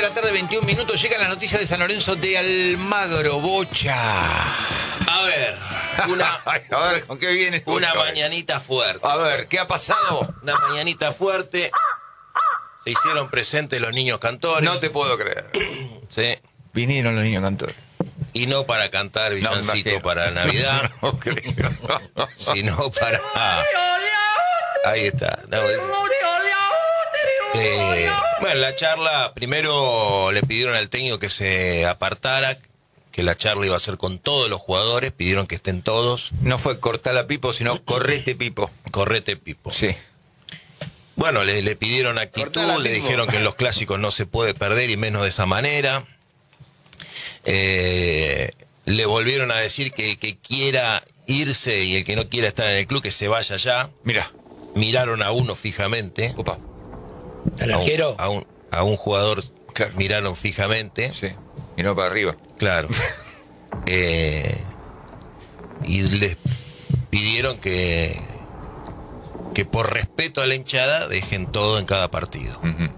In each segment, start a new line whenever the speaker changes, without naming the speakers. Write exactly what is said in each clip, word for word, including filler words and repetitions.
la tarde, veintiún minutos. Llega la noticia de San Lorenzo de Almagro, Bocha.
A ver, una,
a ver, ¿con qué viene?
Una mañanita fuerte.
A ver, ¿qué ha pasado?
Una mañanita fuerte. Se hicieron presentes los niños cantores.
No te puedo creer.
Sí.
Vinieron los niños cantores.
Y no para cantar villancico
no,
para Navidad,
no creo.
sino para... Ahí está. No, es... eh, bueno, la charla, primero le pidieron al técnico que se apartara, que la charla iba a ser con todos los jugadores, pidieron que estén todos.
No fue cortar a Pipo, sino correte Pipo.
Correte Pipo.
Sí.
Bueno, le, le pidieron actitud, le dijeron que en los clásicos no se puede perder y menos de esa manera. Eh, le volvieron a decir que el que quiera irse y el que no quiera estar en el club, que se vaya ya.
Mira.
Miraron a uno fijamente.
Opa.
¿Al arquero?
A un, a un jugador,
claro.
Miraron fijamente.
Sí. Y no para arriba.
Claro. eh, y les pidieron que, que por respeto a la hinchada dejen todo en cada partido.
Uh-huh.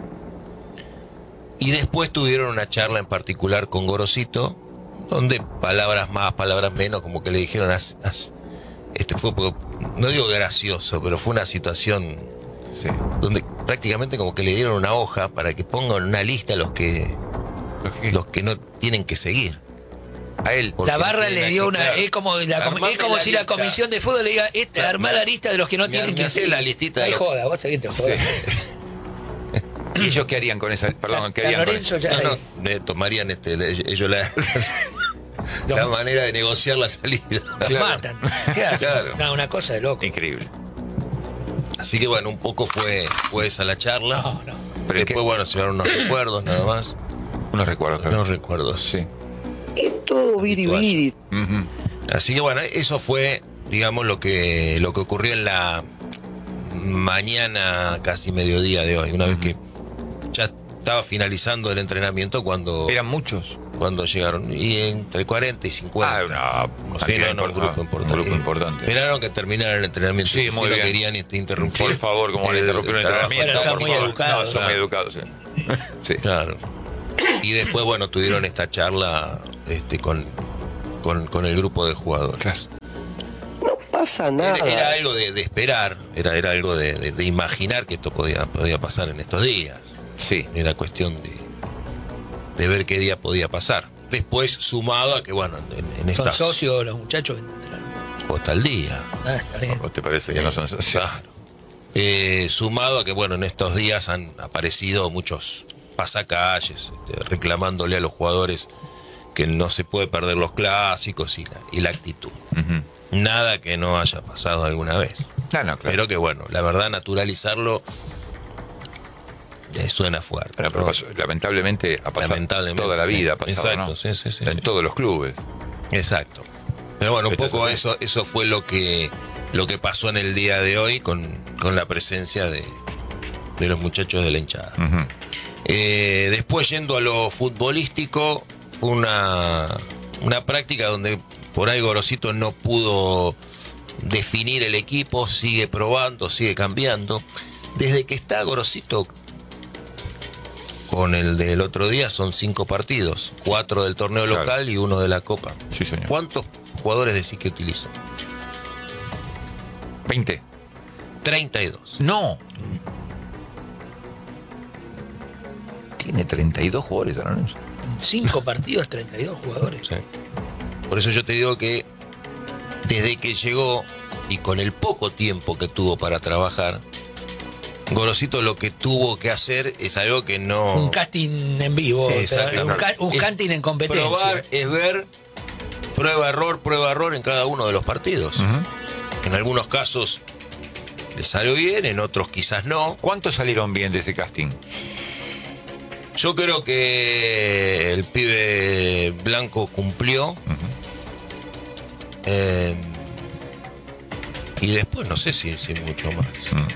Y después tuvieron una charla en particular con Gorosito, donde palabras más, palabras menos, como que le dijeron, as, as, este fue, no digo gracioso, pero fue una situación
sí.
donde prácticamente como que le dieron una hoja para que pongan una lista los que,
¿Los que,
los que no tienen que seguir.
A él.
La barra le dio una...
Claro,
es como, la, es como
la
si
lista.
La comisión de fútbol le diga, este,
Claro,
armá la lista de los que no
me,
tienen
me
que
hace
seguir.
la listita.
Ay,
de
joda, vos sabés que te jodas.
Sí. ¿Y ellos qué harían con esa? Perdón, ¿qué harían con
Lorenzo
eso?
ya...
No, no, le tomarían este, le- ellos la, la manera de negociar la salida.
Los
Claro.
matan. ¿Qué hacen?
Claro.
No, una cosa de loco.
Increíble.
Así que bueno, un poco fue, fue esa la charla.
No, no.
Pero es
Después,
que-
bueno, se dieron unos recuerdos nada más.
Unos recuerdos, claro.
Unos recuerdos.
Sí.
Es todo biribiri.
Uh-huh.
Así que bueno, eso fue, digamos, lo que lo que ocurrió en la mañana, casi mediodía de hoy. Una
Uh-huh.
vez que ya estaba finalizando el entrenamiento cuando,
Eran muchos.
cuando llegaron. Y entre cuarenta y cincuenta.
Ah,
No,
una
sí, no,
cantidad
no, un grupo
importante.
importante.
Un grupo importante.
Esperaron que terminara el entrenamiento.
Sí, muy
no
bien.
querían este, interrumpir.
Por favor, como le
el
interrumpieron el
trabajo.
entrenamiento.
Bueno, son
por
muy
favor.
educados.
No, son muy
Claro.
educados. Sí. Sí.
Claro. Y después, bueno, tuvieron esta charla este, con, con, con el grupo de jugadores.
Claro.
No pasa nada.
Era, era algo de, de esperar, era, era algo de, de, de imaginar que esto podía, podía pasar en estos días.
Sí.
Era cuestión de, de ver qué día podía pasar. Después, sumado a que, bueno, en, en
Son
estas...
socios los muchachos que entraron.
Hasta el día.
Ah, está bien.
¿O te parece que no son socios?
Claro. Eh, sumado a que, bueno, en estos días han aparecido muchos pasacalles este, reclamándole a los jugadores que no se puede perder los clásicos y la, y la actitud.
Uh-huh.
Nada que no haya pasado alguna vez.
No, no, claro.
Pero que, bueno, la verdad, naturalizarlo eh, suena fuerte.
Bueno, pero
¿no?
pasó- lamentablemente ha pasado
Lamentablemente,
toda la
sí.
vida. Ha pasado,
Exacto,
¿no?
sí, sí, sí,
En
sí.
todos los clubes.
Exacto. Pero bueno, un
Esto es
poco
así.
eso eso fue lo que lo que pasó en el día de hoy con, con la presencia de, de los muchachos de la hinchada.
Uh-huh.
Eh, después, yendo a lo futbolístico, fue una, una práctica donde por ahí Gorosito no pudo definir el equipo, sigue probando, sigue cambiando. Desde que está Gorosito con el del otro día son cinco partidos, cuatro del torneo
Claro.
local y uno de la Copa.
Sí, señor.
¿Cuántos jugadores decís que utiliza?
veinte.
treinta y dos.
No. Tiene treinta y dos jugadores ahora, ¿no?
Cinco partidos, treinta y dos jugadores.
Sí. Por eso yo te digo que desde que llegó y con el poco tiempo que tuvo para trabajar, Gorosito lo que tuvo que hacer es algo que no...
Un casting en vivo,
Sí,
pero
exacto.
un, ca- un
Es
casting en competencia.
Probar es ver prueba, error, prueba, error en cada uno de los partidos.
Uh-huh.
En algunos casos le salió bien, en otros quizás no.
¿Cuántos salieron bien de ese casting?
Yo creo que el pibe Blanco cumplió.
Uh-huh.
Eh, y después no sé si, si mucho más.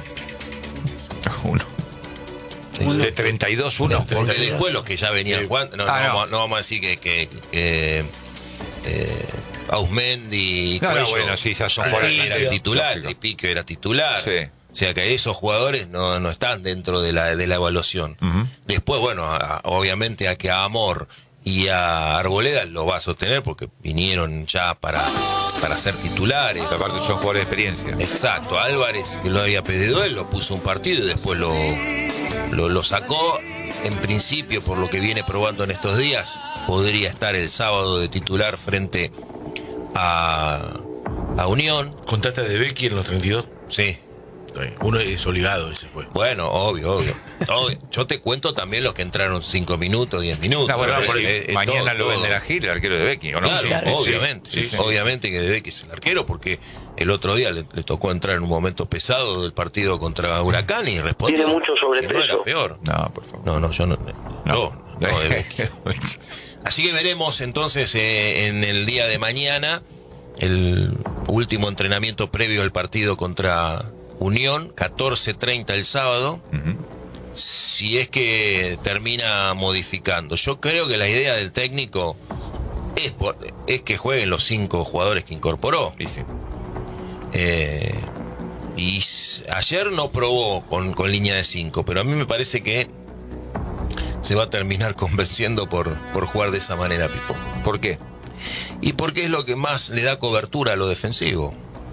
Uno.
Sí.
De treinta y dos, uno.
Porque después los que ya venían jugando, no,
Ah,
no,
no.
Vamos, no vamos a decir que, que, que eh, Ausmendi y
No, no,
Cuello
bueno, sí, ya son
eran,
jugadores
eran
rápidos.
titulares,
Lógico.
y Pique era titular.
Sí.
sea que esos jugadores no, no están dentro de la, de la evaluación.
Ujú.
Después, bueno, a- obviamente a que a Amor y a Arboleda lo va a sostener porque vinieron ya para, para ser titulares.
Aparte son jugadores de experiencia.
Exacto, Álvarez, que lo había pedido él, lo puso un partido y después lo, lo, lo sacó. En principio, por lo que viene probando en estos días, podría estar el sábado de titular frente a, a Unión.
¿Contaste de Becky en los treinta y dos?
Sí,
Está bien. Uno es obligado, ese fue.
bueno, obvio, obvio. Todo- yo te cuento también los que entraron cinco minutos, diez minutos.
No, bueno,
Pero
por
es-
eso,
es- es
mañana
todo-
lo
todo.
venden a Gil, el arquero de Becky, ¿o no?
Claro,
Sí,
claro,
obviamente,
sí, sí.
obviamente que debe que es el arquero, porque el otro día le, le tocó entrar en un momento pesado del partido contra Huracán y respondió
Tiene mucho
que no
sobrepeso.
era peor.
No, por favor.
No, no, yo no.
No.
yo, no, de Becky. Así que veremos entonces eh, en el día de mañana el último entrenamiento previo al partido contra Unión, catorce treinta el sábado.
Ujú.
Si es que termina modificando. Yo creo que la idea del técnico es, por- es que jueguen los cinco jugadores que incorporó.
Y sí.
Eh, y s- ayer no probó con, con línea de cinco, pero a mí me parece que se va a terminar convenciendo por, por jugar de esa manera, Pipo.
¿Por qué?
Y porque es lo que más le da cobertura a lo defensivo.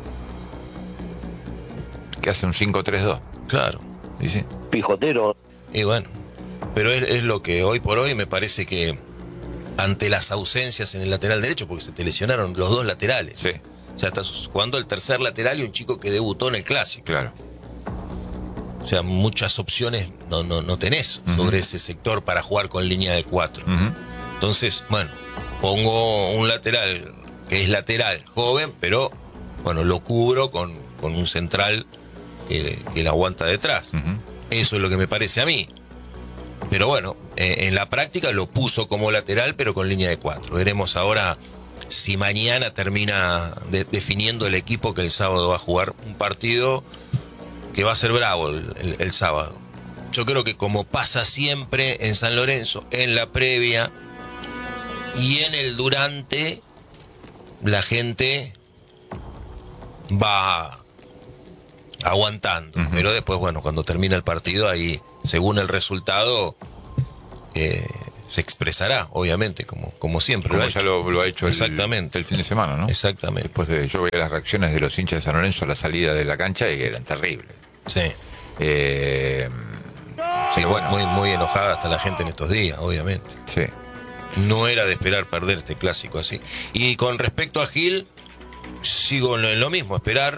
Que hace un cinco tres dos.
Claro.
Y sí.
Pijotero.
Y bueno, pero es, es lo que hoy por hoy me parece que ante las ausencias en el lateral derecho, porque se te lesionaron los dos laterales.
Sí.
O sea, estás jugando el tercer lateral y un chico que debutó en el Clásico.
Claro.
O sea, muchas opciones no, no, no tenés
Ujú.
sobre ese sector para jugar con línea de cuatro.
Ujú.
Entonces, bueno, pongo un lateral que es lateral, joven, pero bueno, lo cubro con, con un central que, que la aguanta detrás.
Ujú.
Eso es lo que me parece a mí. Pero bueno, eh, en la práctica lo puso como lateral, pero con línea de cuatro. Veremos ahora si mañana termina de- definiendo el equipo que el sábado va a jugar un partido que va a ser bravo el, el- el sábado. Yo creo que como pasa siempre en San Lorenzo, en la previa y en el durante, la gente va aguantando.
Ujú.
Pero después, bueno, cuando termina el partido, ahí, según el resultado, eh, se expresará, obviamente, como, como siempre.
Como
lo ha
ya
hecho.
lo, lo ha hecho el,
Exactamente.
el fin de semana, ¿no?
Exactamente.
Después de, yo veía las reacciones de los hinchas de San Lorenzo a la salida de la cancha y que eran terribles.
Sí.
Eh,
Sí, bueno, muy, muy enojada hasta la gente en estos días, obviamente.
sí.
No era de esperar perder este clásico así. Y con respecto a Gil, sigo en lo mismo, esperar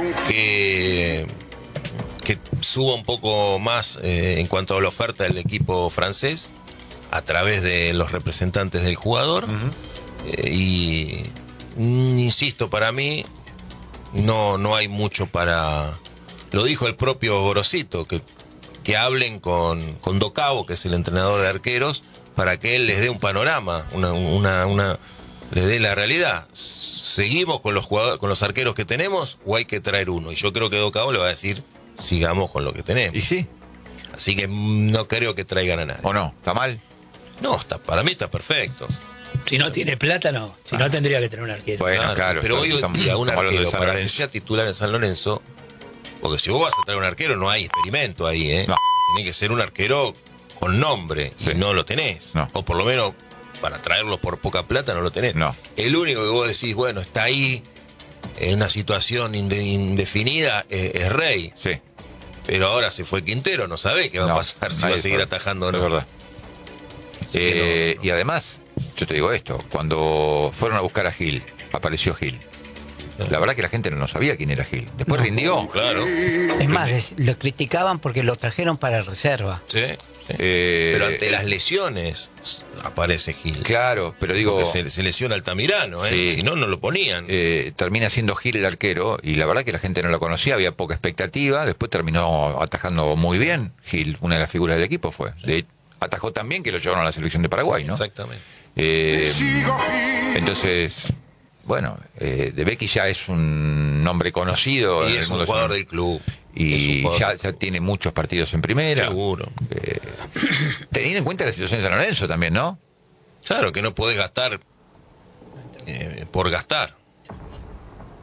que, que suba un poco más eh, en cuanto a la oferta del equipo francés a través de los representantes del jugador. Eh, y mm, insisto, para mí no, no hay mucho para... Lo dijo el propio Gorosito, que, que hablen con, con Docabo, que es el entrenador de arqueros, para que él les dé un panorama, una, una, una, le dé la realidad. ¿Seguimos con los jugadores, con los arqueros que tenemos o hay que traer uno? Y yo creo que Docabo le va a decir, sigamos con lo que tenemos.
¿Y sí?
Así que mm, no creo que traigan a nadie.
¿O no? ¿Está mal?
No, está, para mí está perfecto.
Si no tiene plata, no. Si no, tendría que tener un arquero.
Bueno, claro.
pero hoy
estamos-
en día un
estamos hablando de
arquero
San
para que
Lorenzo.
sea titular en San Lorenzo, porque si vos vas a traer un arquero no hay experimento ahí, ¿eh?
No.
Tiene que ser un arquero con nombre
Sí.
y no lo tenés.
No.
O por lo menos para traerlo por poca plata no lo tenés.
No.
El único que vos decís, bueno, está ahí en una situación inde- indefinida eh, es Rey.
Sí.
Pero ahora se fue Quintero, no sabe qué va
No,
a pasar, si va
nadie
a seguir
sabe.
atajando o no.
Es verdad.
Así que
Eh,
no, no.
Y además, yo te digo esto, cuando fueron a buscar a Gil, apareció Gil. La verdad que la gente no sabía quién era Gil. Después rindió.
Claro.
Es más, des- lo criticaban porque lo trajeron para reserva.
Sí, sí.
Eh,
Pero ante las lesiones aparece Gil.
Claro, pero digo,
Porque se, se lesiona Altamirano, ¿eh?
Sí.
Si no, no lo ponían.
eh, termina siendo Gil el arquero y la verdad que la gente no lo conocía, había poca expectativa. Después terminó atajando muy bien Gil, una de las figuras del equipo fue. De- atajó tan bien que lo llevaron a la selección de Paraguay, ¿no?
Exactamente.
Eh, entonces, bueno, eh, De Becky ya es un nombre conocido.
Y
en el
es un
mundo
jugador
san-
del club.
Y
Es un
ya,
jugador-
ya tiene muchos partidos en primera.
Seguro.
Eh, teniendo en cuenta la situación de San Lorenzo también, ¿no?
Claro que no podés gastar eh, por gastar.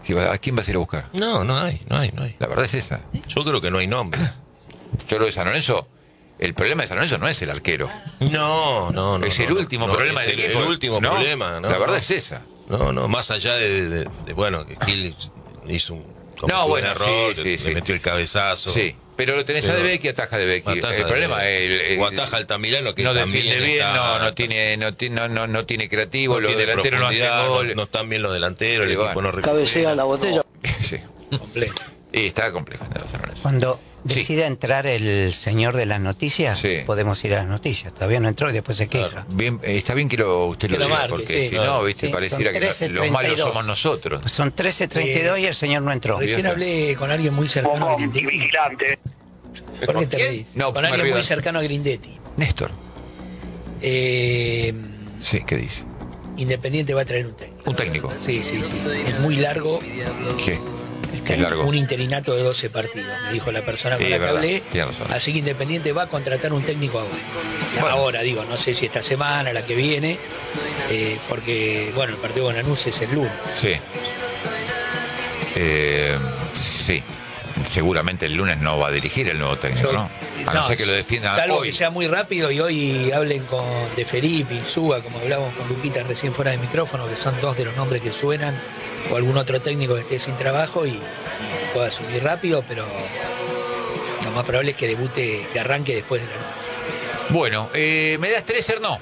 ¿Qué va- ¿A quién vas a ir a buscar?
No, no hay, no hay, no hay.
La verdad es esa.
Yo creo que no hay nombre.
Yo lo de San Lorenzo, el problema de San Lorenzo no es el arquero.
No, no, no.
es el
no,
último
no,
problema
es
del
el,
equipo.
el último
¿No?
problema, ¿no?
La verdad
no.
es esa.
No, no, más allá de, de- de- bueno, que Gil hizo un, cometió
No,
un
bueno,
error,
sí,
que
sí,
le
sí.
metió el cabezazo.
Sí, pero lo tenés
Pero-
a De Becky, ataja de Becky.
Ataja
el
de-
problema es el, el-
o ataja Altamirano, que
no
también
defiende bien,
está-
no, no tiene, no, ti- no, no, no tiene creativo,
no
los
tiene
delanteros no hacen
profundidad,
gol.
no, no están bien los delanteros, el
Y
equipo
bueno.
no recupera.
Cabecea la botella.
Sí.
Completo.
Y está complejo el San Lorenzo.
Cuando
Sí.
decida entrar el señor de las noticias,
Sí.
podemos ir a las noticias. Todavía no entró y después se queja.
Bien, eh, está bien que lo, usted
Que
lo
lo
diga,
marque,
porque
sí.
si
Claro.
no, viste,
Sí,
pareciera
son
que no-
trece
los malos
treinta y dos.
somos nosotros.
Son trece treinta y dos y el señor no entró.
Recién
Vieja.
hablé con alguien muy cercano a Grindetti. ¿Por qué te
quién?
reís?
No,
con
me
alguien
río.
muy cercano a Grindetti.
Néstor,
Eh,
sí, ¿qué dice?
Independiente va a traer un técnico.
Un técnico.
Sí, sí, sí. Es muy largo.
¿Qué?
Es
¿Qué es largo?
Un interinato de doce partidos, me dijo la persona con
Sí,
la
es
que
verdad,
hablé.
tiene razón.
Así que Independiente va a contratar un técnico ahora.
Bueno.
Ahora, digo, no sé si esta semana, la que viene, eh, porque, bueno, el partido con Lanús es el lunes.
Sí. Eh, sí. Seguramente el lunes no va a dirigir el nuevo técnico,
Yo-
¿no? A no, ser que lo defiendan
Salvo
hoy.
que sea muy rápido y hoy hablen con De Felipe, Insúa, como hablábamos con Lupita recién fuera de micrófono, que son dos de los nombres que suenan, o algún otro técnico que esté sin trabajo y, y pueda asumir rápido, pero lo más probable es que debute, que arranque después de la noche.
Bueno, eh, ¿me das tres, no?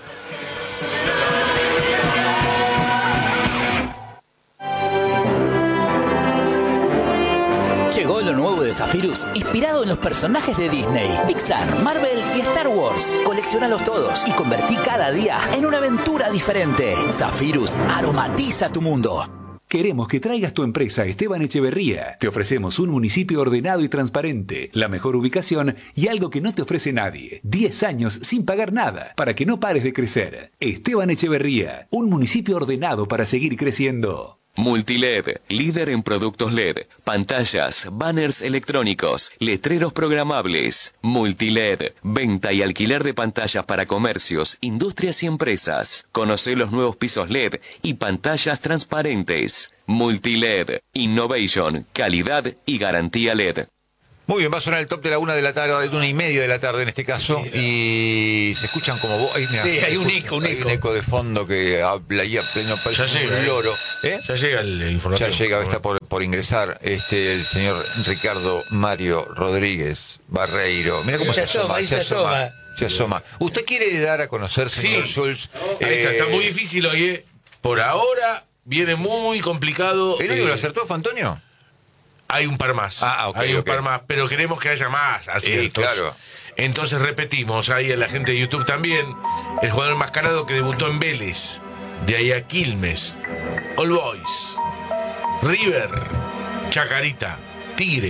Llegó lo nuevo de Zephyrus, inspirado en los personajes de Disney, Pixar, Marvel y Star Wars. Colecciónalos todos y convertí cada día en una aventura diferente. Zephyrus aromatiza tu mundo.
Queremos que traigas tu empresa a Esteban Echeverría. Te ofrecemos un municipio ordenado y transparente, la mejor ubicación y algo que no te ofrece nadie. diez años sin pagar nada, para que no pares de crecer. Esteban Echeverría, un municipio ordenado para seguir creciendo.
Multiled, líder en productos L E D, pantallas, banners electrónicos, letreros programables. Multiled, venta y alquiler de pantallas para comercios, industrias y empresas. Conoce los nuevos pisos L E D y pantallas transparentes. Multiled, innovation, calidad y garantía L E D.
Muy bien, va a sonar el top de la una de la tarde, de una y media de la tarde en este caso, y se escuchan como vos. Ay, mirá,
Sí, hay un
se
eco, un
hay
eco.
un eco de fondo que habla ahí a pleno
Ya
parece
llega,
un
eh.
loro. ¿Eh?
Ya llega el
Ya
informativo.
llega, está por, por ingresar este el señor Ricardo Mario Rodríguez Barreiro. Mira cómo
Se
se,
asoma,
asoma,
ahí
se
se
asoma,
asoma.
se asoma. ¿Usted quiere dar a conocer, señor
Sí.
Schultz?
Ahí está,
eh,
está muy difícil hoy, ¿eh? Por ahora viene muy complicado.
¿El único que
eh,
lo acertó fue Antonio?
Hay un par más.
Ah, ok,
hay un
ok.
par más, pero queremos que haya más aciertos.
claro.
Entonces repetimos, ahí a la gente de YouTube también, el jugador enmascarado que debutó en Vélez, de ahí a Quilmes, All Boys, River, Chacarita, Tigre.